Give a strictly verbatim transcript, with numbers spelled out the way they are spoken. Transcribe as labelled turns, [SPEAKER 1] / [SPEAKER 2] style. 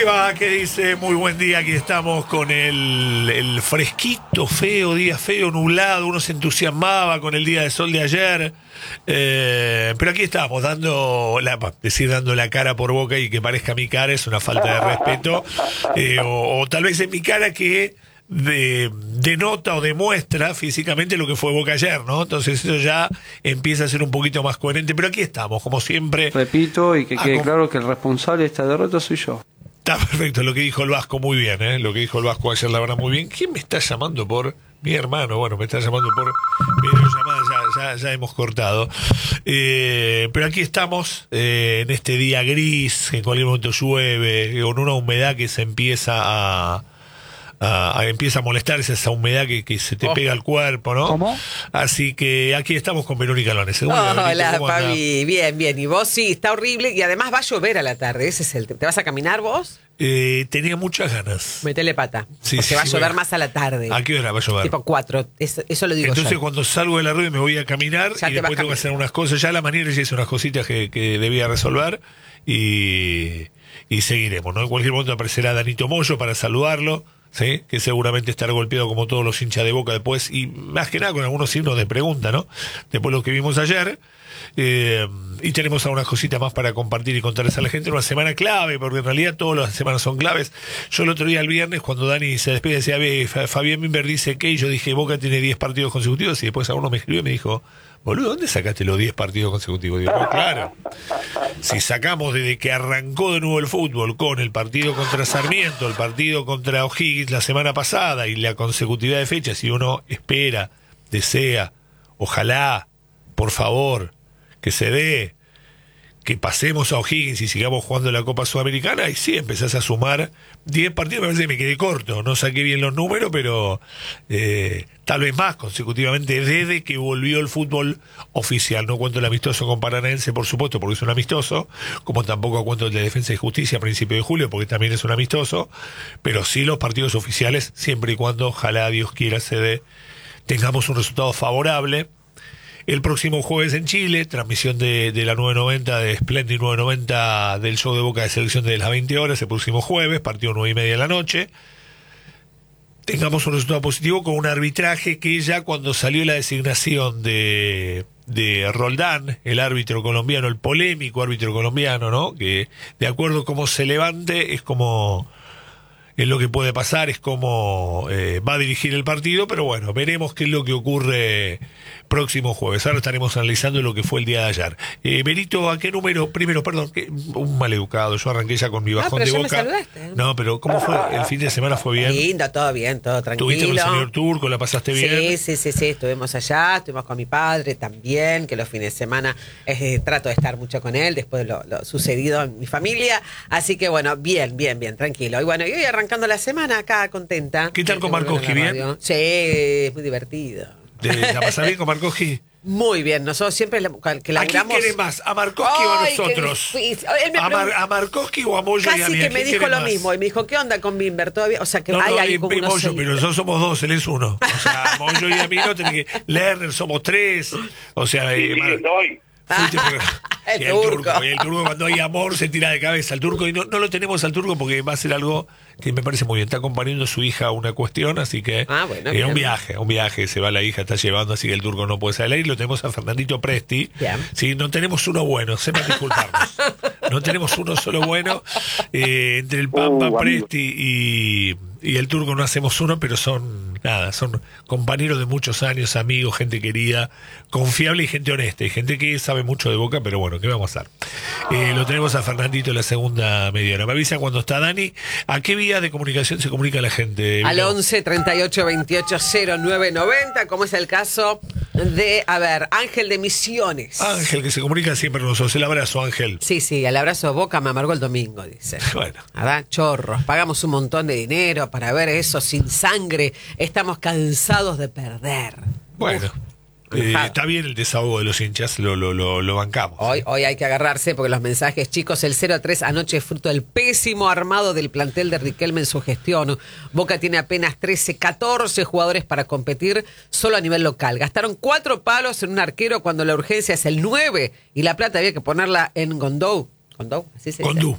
[SPEAKER 1] le va? ¿Qué dice? Muy buen día, aquí estamos con el, el fresquito, feo, día feo, nublado, uno se entusiasmaba con el día de sol de ayer, eh, pero aquí estamos, dando la, decir dando la cara por Boca y que parezca mi cara es una falta de respeto, eh, o, o tal vez es mi cara que de, denota o demuestra físicamente lo que fue Boca ayer, ¿no? Entonces eso ya empieza a ser un poquito más coherente, pero aquí estamos, como siempre.
[SPEAKER 2] Repito, y que quede
[SPEAKER 1] Acom-
[SPEAKER 2] claro que el responsable de esta derrota soy yo.
[SPEAKER 1] Está perfecto lo que dijo el Vasco, muy bien, ¿eh? Lo que dijo el Vasco ayer, la verdad, muy bien. ¿Quién me está llamando por mi hermano? Bueno, me está llamando por videollamada, ya, ya, ya hemos cortado. Eh, pero aquí estamos, eh, en este día gris, que en cualquier momento llueve, con una humedad que se empieza a... A, a- empieza a molestarse esa humedad que, que se te
[SPEAKER 2] Oh.
[SPEAKER 1] pega al cuerpo, ¿no?
[SPEAKER 2] ¿Cómo?
[SPEAKER 1] Así que aquí estamos con Verónica Lones.
[SPEAKER 3] Hola, Fabi. Bien, bien. Y vos sí, está horrible. Y además va a llover a la tarde. Ese es el tema. ¿Te vas a caminar vos?
[SPEAKER 1] Eh, tenía muchas ganas.
[SPEAKER 3] Metele pata.
[SPEAKER 1] Sí,
[SPEAKER 3] porque
[SPEAKER 1] sí,
[SPEAKER 3] va a
[SPEAKER 1] sí,
[SPEAKER 3] llover
[SPEAKER 1] bueno.
[SPEAKER 3] más a la tarde.
[SPEAKER 1] ¿A qué hora va a llover?
[SPEAKER 3] Tipo cuatro. Es- eso lo digo
[SPEAKER 1] Entonces
[SPEAKER 3] yo.
[SPEAKER 1] cuando salgo de la rueda me voy a caminar
[SPEAKER 3] Ya
[SPEAKER 1] y
[SPEAKER 3] te vas
[SPEAKER 1] después tengo que hacer
[SPEAKER 3] caminando.
[SPEAKER 1] unas cosas. Ya a la mañana ya hice unas cositas que, que debía resolver y, y seguiremos, ¿no? En cualquier momento aparecerá Danito Moyo para saludarlo, ¿sí? Que seguramente estará golpeado como todos los hinchas de Boca después y más que nada con algunos signos de pregunta, ¿no? Después lo que vimos ayer. Eh, y tenemos algunas cositas más para compartir y contarles a la gente. Una semana clave, porque en realidad todas las semanas son claves. Yo el otro día, el viernes, cuando Dani se despide, decía, "Ve, Fa- Fabián Bimber dice que", y yo dije, Boca tiene diez partidos consecutivos, y después a uno me escribió y me dijo, boludo, ¿dónde sacaste los diez partidos consecutivos? Digo, "No, claro, si sacamos desde que arrancó de nuevo el fútbol, con el partido contra Sarmiento, el partido contra O'Higgins la semana pasada y la consecutividad de fechas, y uno espera, desea, ojalá, por favor, que se dé, que pasemos a O'Higgins y sigamos jugando la Copa Sudamericana, y sí, empezás a sumar diez partidos, me parece que me quedé corto, no saqué bien los números, pero eh, tal vez más consecutivamente desde que volvió el fútbol oficial. No cuento el amistoso con Paranaense, por supuesto, porque es un amistoso, como tampoco cuento el de Defensa y Justicia a principios de julio, porque también es un amistoso, pero sí los partidos oficiales, siempre y cuando, ojalá Dios quiera, se dé, tengamos un resultado favorable. El próximo jueves en Chile, transmisión de, de la nueve noventa, de Splendid nueve noventa, del show de Boca de selección de las veinte horas, el próximo jueves, partido nueve y media de la noche. Tengamos un resultado positivo con un arbitraje que ya cuando salió la designación de, de Roldán, el árbitro colombiano, el polémico árbitro colombiano, ¿no? Que de acuerdo a cómo se levante, es como... es lo que puede pasar, es como eh, va a dirigir el partido, pero bueno, veremos qué es lo que ocurre próximo jueves. Ahora estaremos analizando lo que fue el día de ayer. Eh, Benito, ¿a qué número? Primero, perdón, que, un maleducado, yo arranqué ya con mi bajón
[SPEAKER 3] pero
[SPEAKER 1] de
[SPEAKER 3] ya me
[SPEAKER 1] Boca.
[SPEAKER 3] saludaste, ¿eh?
[SPEAKER 1] No, pero ¿cómo fue? ¿El fin de semana fue bien?
[SPEAKER 3] Lindo, todo bien, todo tranquilo.
[SPEAKER 1] ¿Tuviste con el señor Turco? ¿La pasaste bien?
[SPEAKER 3] Sí, sí, sí, sí, estuvimos allá, estuvimos con mi padre también, que los fines de semana eh, trato de estar mucho con él después de lo, lo sucedido en mi familia, así que bueno, bien, bien, bien, tranquilo. Y bueno, y hoy arrancando la semana acá, contenta.
[SPEAKER 1] ¿Qué tal con
[SPEAKER 3] De volver a
[SPEAKER 1] Markovsky?
[SPEAKER 3] la
[SPEAKER 1] ¿Bien?
[SPEAKER 3] radio. Sí, es muy divertido.
[SPEAKER 1] ¿Te- ¿La pasás bien con Markovsky?
[SPEAKER 3] Muy bien, nosotros siempre la- que
[SPEAKER 1] ¿A quién
[SPEAKER 3] laburamos...
[SPEAKER 1] querés más? ¿A Markovsky o a
[SPEAKER 3] Ay, qué
[SPEAKER 1] nosotros?
[SPEAKER 3] difícil. Él me
[SPEAKER 1] ¿A, Mar-
[SPEAKER 3] pregun-
[SPEAKER 1] a Markovsky o a Moyo y a
[SPEAKER 3] Casi
[SPEAKER 1] mí? ¿A
[SPEAKER 3] que me
[SPEAKER 1] quién
[SPEAKER 3] dijo
[SPEAKER 1] querés
[SPEAKER 3] lo
[SPEAKER 1] más?
[SPEAKER 3] mismo, y me dijo, ¿qué onda con Bimber? Todavía, o sea, que
[SPEAKER 1] No,
[SPEAKER 3] hay
[SPEAKER 1] no,
[SPEAKER 3] ahí
[SPEAKER 1] y-
[SPEAKER 3] como
[SPEAKER 1] y
[SPEAKER 3] unos
[SPEAKER 1] Moyo,
[SPEAKER 3] celitos.
[SPEAKER 1] pero nosotros somos dos, él es uno. O sea, Moyo y a mí no tenés que... Lerner somos tres. O sea, eh, Mar- fuiste por-
[SPEAKER 3] El
[SPEAKER 1] y
[SPEAKER 3] Turco.
[SPEAKER 1] Y el turco cuando hay amor se tira de cabeza al turco. Y no, no lo tenemos al turco porque va a ser algo que me parece muy bien. Está acompañando a su hija a una cuestión, así que...
[SPEAKER 3] Ah, bueno,
[SPEAKER 1] eh,
[SPEAKER 3] bien.
[SPEAKER 1] un viaje, un viaje. Se va la hija, está llevando, así que el turco no puede salir. Lo tenemos a Fernandito Presti.
[SPEAKER 3] Bien.
[SPEAKER 1] Sí, no tenemos uno bueno, sepan disculparnos. No tenemos uno solo bueno. Eh, entre el Pampa,
[SPEAKER 4] Uh, amigo.
[SPEAKER 1] Presti y, y el turco no hacemos uno, pero son, nada, son compañeros de muchos años, amigos, gente querida, confiable y gente honesta. Y gente que sabe mucho de Boca, pero bueno, ¿qué vamos a hacer? Eh, lo tenemos a Fernandito en la segunda media hora. Me avisan cuando está Dani. ¿A qué vía de comunicación se comunica la gente?
[SPEAKER 3] Al
[SPEAKER 1] Vino?
[SPEAKER 3] once, treinta y ocho, veintiocho, cero nueve noventa, como es el caso de, a ver, Ángel de Misiones.
[SPEAKER 1] Ángel, que se comunica siempre con nosotros. El abrazo, Ángel.
[SPEAKER 3] Sí, sí, el abrazo Boca me amargó el domingo, dice.
[SPEAKER 1] Bueno.
[SPEAKER 3] ¿Verdad? Chorros, pagamos un montón de dinero para ver eso sin sangre. Estamos cansados de perder.
[SPEAKER 1] Bueno.
[SPEAKER 3] Uf.
[SPEAKER 1] Eh,
[SPEAKER 3] Enojado.
[SPEAKER 1] está bien el desahogo de los hinchas, lo, lo, lo, lo bancamos.
[SPEAKER 3] Hoy, hoy hay que agarrarse porque los mensajes, chicos, el cero a tres anoche es fruto del pésimo armado del plantel de Riquelme en su gestión. Boca tiene apenas trece, catorce jugadores para competir solo a nivel local. Gastaron cuatro palos en un arquero cuando la urgencia es el nueve y la plata había que ponerla en Gondou. ¿Gondou? ¿Así se dice?
[SPEAKER 1] Gondú.